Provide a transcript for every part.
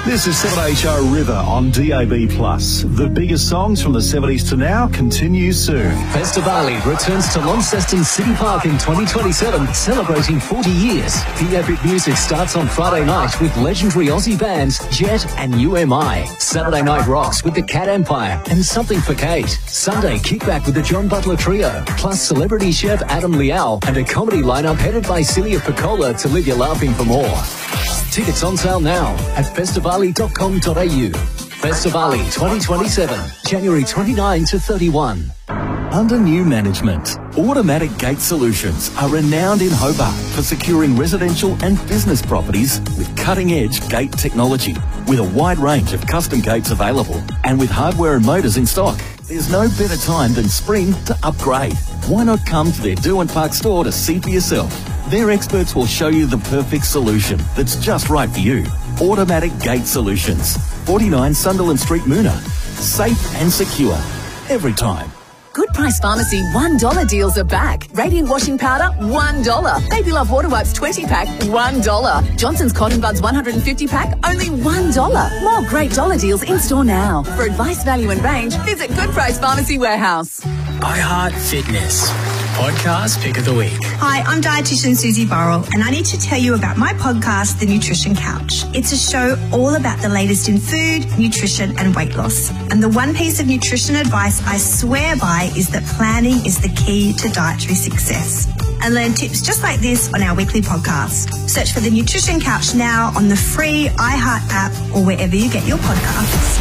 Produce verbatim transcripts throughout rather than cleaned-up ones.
This is seven H O River on D A B plus. The biggest songs from the seventies to now continue soon. Festivali returns to Launceston City Park in twenty twenty-seven, celebrating forty years. The epic music starts on Friday night with legendary Aussie bands Jet and U M I. Saturday night rocks with the Cat Empire and Something for Kate. Sunday kickback with the John Butler Trio, plus celebrity chef Adam Liao and a comedy lineup headed by Celia Piccola to leave you laughing for more. Tickets on sale now at festivali dot com dot a u. Festivali twenty twenty-seven, January twenty-ninth to thirty-first. Under new management, Automatic Gate Solutions are renowned in Hobart for securing residential and business properties with cutting-edge gate technology. With a wide range of custom gates available and with hardware and motors in stock, there's no better time than spring to upgrade. Why not come to their Derwent Park store to see for yourself? Their experts will show you the perfect solution that's just right for you. Automatic Gate Solutions, forty-nine Sunderland Street, Moona. Safe and secure every time. Good Price Pharmacy one dollar deals are back. Radiant washing powder, one dollar. Baby Love water wipes twenty pack, one dollar. Johnson's Cotton Buds one hundred fifty pack, only one dollar. More great dollar deals in store now. For advice, value and range, visit Good Price Pharmacy Warehouse. iHeart Fitness, podcast pick of the week. Hi, I'm dietitian Susie Burrell, and I need to tell you about my podcast, The Nutrition Couch. It's a show all about the latest in food, nutrition and weight loss. And the one piece of nutrition advice I swear by is that planning is the key to dietary success. And learn tips just like this on our weekly podcast. Search for The Nutrition Couch now on the free iHeart app or wherever you get your podcasts.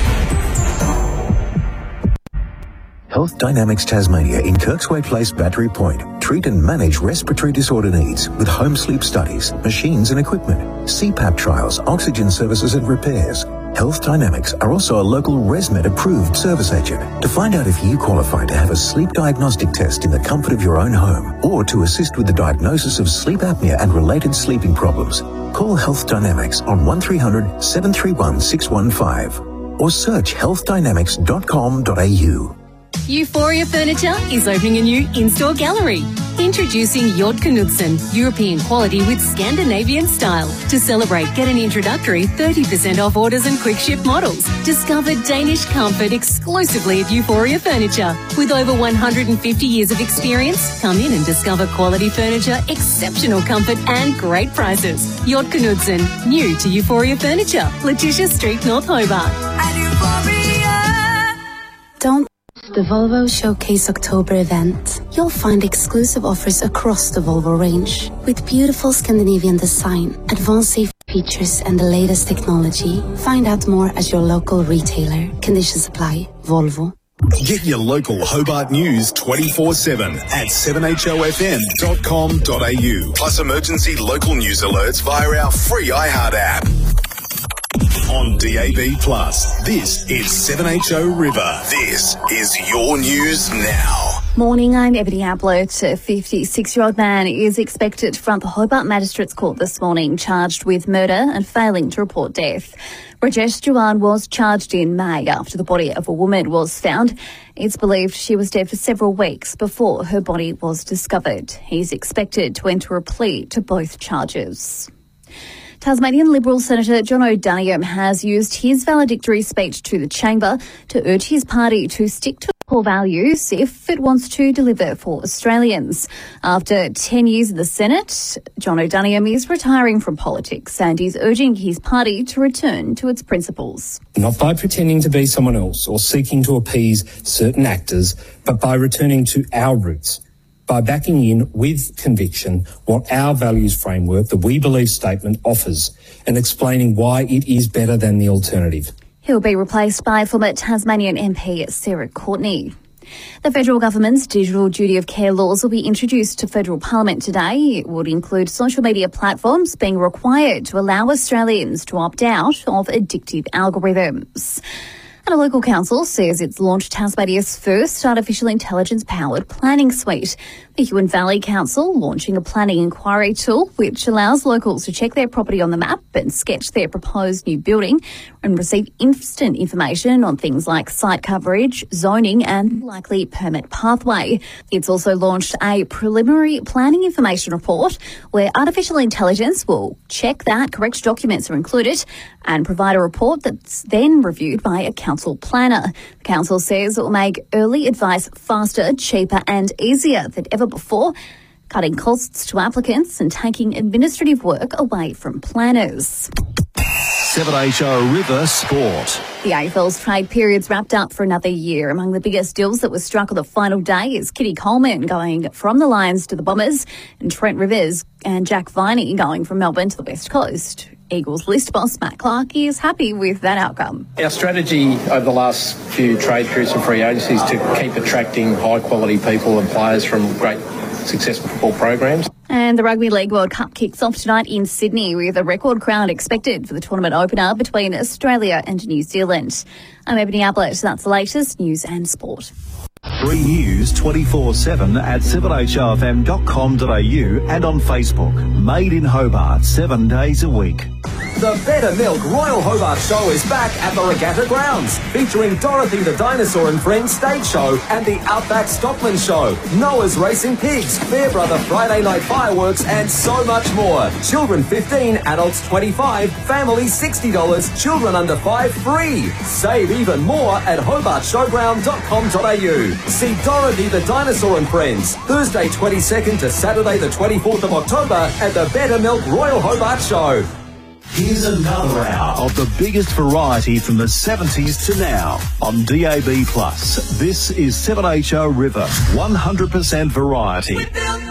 Health Dynamics Tasmania in Kirksway Place, Battery Point. Treat and manage respiratory disorder needs with home sleep studies, machines and equipment, C PAP trials, oxygen services and repairs. Health Dynamics are also a local ResMed approved service agent. To find out if you qualify to have a sleep diagnostic test in the comfort of your own home or to assist with the diagnosis of sleep apnea and related sleeping problems, call Health Dynamics on one three hundred, seven three one, six one five or search health dynamics dot com dot a u. Euphoria Furniture is opening a new in-store gallery. Introducing Jord Knudsen, European quality with Scandinavian style. To celebrate, get an introductory thirty percent off orders and quick ship models. Discover Danish comfort exclusively at Euphoria Furniture. With over one hundred fifty years of experience, come in and discover quality furniture, exceptional comfort and great prices. Jord Knudsen, new to Euphoria Furniture, Letitia Street, North Hobart. And Euphoria! Don't the Volvo Showcase October event. You'll find exclusive offers across the Volvo range with beautiful Scandinavian design, advanced safety features and the latest technology. Find out more at your local retailer. Conditions apply. Volvo. Get your local Hobart news twenty-four seven at seven h o f m dot com dot a u. Plus emergency local news alerts via our free iHeart app. On D A B plus, this is seven H O River. This is your news now. Morning, I'm Ebony Ablett. A fifty-six-year-old man is expected to front the Hobart Magistrates Court this morning, charged with murder and failing to report death. Rajesh Jawan was charged in May after the body of a woman was found. It's believed she was dead for several weeks before her body was discovered. He's expected to enter a plea to both charges. Tasmanian Liberal Senator John O'Daniel has used his valedictory speech to the chamber to urge his party to stick to core values if it wants to deliver for Australians. After ten years in the Senate, John O'Daniel is retiring from politics and is urging his party to return to its principles. Not by pretending to be someone else or seeking to appease certain actors, but by returning to our roots. By backing in with conviction what our values framework, the We Believe statement, offers and explaining why it is better than the alternative. He'll be replaced by former Tasmanian M P Sarah Courtney. The federal government's digital duty of care laws will be introduced to federal parliament today. It would include social media platforms being required to allow Australians to opt out of addictive algorithms. And a local council says it's launched Tasmania's first artificial intelligence-powered planning suite. The Huon Valley Council launching a planning inquiry tool which allows locals to check their property on the map and sketch their proposed new building and receive instant information on things like site coverage, zoning and likely permit pathway. It's also launched a preliminary planning information report where artificial intelligence will check that correct documents are included and provide a report that's then reviewed by a council planner. The council says it will make early advice faster, cheaper and easier than ever before, cutting costs to applicants and taking administrative work away from planners. seven H O River Sport. The A F L's trade period's wrapped up for another year. Among the biggest deals that were struck on the final day is Kitty Coleman going from the Lions to the Bombers and Trent Rivers and Jack Viney going from Melbourne to the West Coast. Eagles list boss Matt Clark is happy with that outcome. Our strategy over the last few trade periods and free agencies is to keep attracting high quality people and players from great successful football programs. And the Rugby League World Cup kicks off tonight in Sydney with a record crowd expected for the tournament opener between Australia and New Zealand. I'm Ebony Ablett. That's the latest news and sport. Free news twenty-four seven at seven h o f m dot com dot a u and on Facebook. Made in Hobart, seven days a week. The Better Milk Royal Hobart Show is back at the Regatta Grounds, featuring Dorothy the Dinosaur and Friends stage show and the Outback Stockman Show, Noah's Racing Pigs, Fairbrother Friday Night Fireworks and so much more. Children fifteen, adults twenty-five, families sixty dollars, children under five free. Save even more at hobart showground dot com dot a u. See Dorothy the Dinosaur and Friends, Thursday twenty-second to Saturday the twenty-fourth of October at the Better Milk Royal Hobart Show. Here's another hour of the biggest variety from the seventies to now on D A B plus. This is seven H O River, one hundred percent variety.